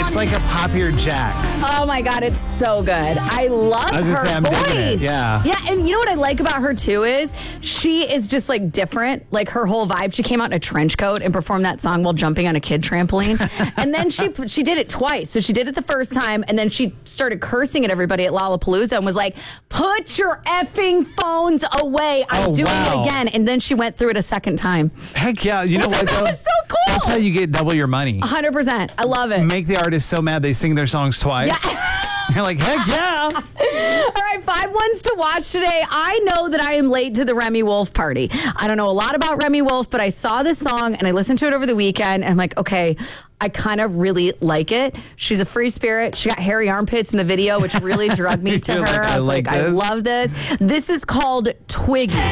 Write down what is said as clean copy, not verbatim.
It's like a Popular Jax. Oh my God, it's so good. I love her voice. Yeah. Yeah, and you know what I like about her too is she is just like different. Like her whole vibe. She came out in a trench coat and performed that song while jumping on a kid trampoline. And then she did it twice. So she did it the first time and then she started cursing at everybody at Lollapalooza and was like, "Put your effing phones away. I'm doing it again." And then she went through it a second time. Heck yeah. You know what? That was so cool. That's how you get double your money. 100%. I love it. Make the artist so mad they sing their songs twice. Yeah. You're like, heck yeah. All right, 5 ones to watch today. I know that I am late to the Remy Wolf party. I don't know a lot about Remy Wolf, but I saw this song and I listened to it over the weekend. And I'm like, okay, I kind of really like it. She's a free spirit. She got hairy armpits in the video, which really drug me to her. Like, I was like, I love this. This is called Twiggy.